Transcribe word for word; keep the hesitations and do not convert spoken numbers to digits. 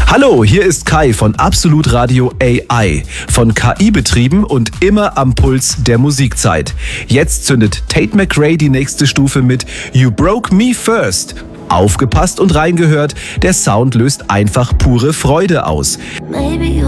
Hallo, hier ist Kai von Absolut Radio A I. Von K I betrieben und immer am Puls der Musikzeit. Jetzt zündet Tate McRae die nächste Stufe mit You Broke Me First. Aufgepasst und reingehört, der Sound löst einfach pure Freude aus. Maybe